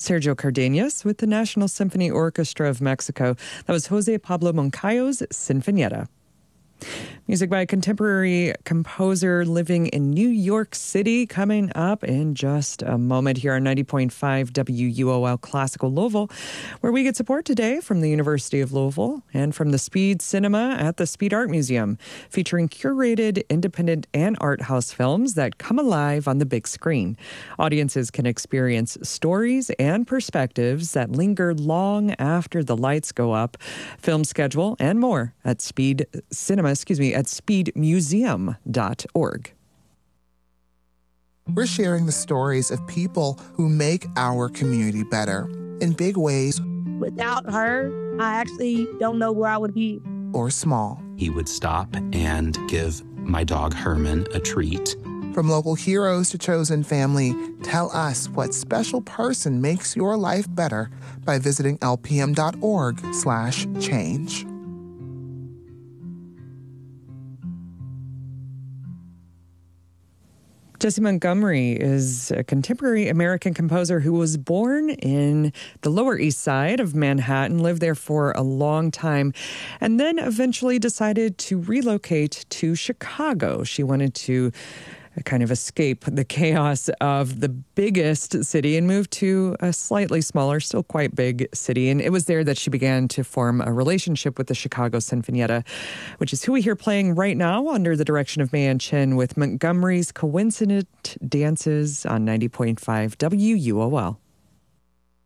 Sergio Cardenas with the National Symphony Orchestra of Mexico. That was Jose Pablo Moncayo's Sinfonietta. Music by a contemporary composer living in New York City coming up in just a moment here on 90.5 WUOL Classical Louisville, where we get support today from the University of Louisville and from the Speed Cinema at the Speed Art Museum, featuring curated, independent, and art house films that come alive on the big screen. Audiences can experience stories and perspectives that linger long after the lights go up. Film schedule and more at at speedmuseum.org. We're sharing the stories of people who make our community better in big ways. Without her, I actually don't know where I would be. Or small. He would stop and give my dog Herman a treat. From local heroes to chosen family, tell us what special person makes your life better by visiting lpm.org/change. Jessie Montgomery is a contemporary American composer who was born in the Lower East Side of Manhattan, lived there for a long time, and then eventually decided to relocate to Chicago. She wanted to kind of escape the chaos of the biggest city and move to a slightly smaller, still quite big city. And it was there that she began to form a relationship with the Chicago Sinfonietta, which is who we hear playing right now under the direction of Mayan Chin with Montgomery's Coincident Dances on 90.5 WUOL.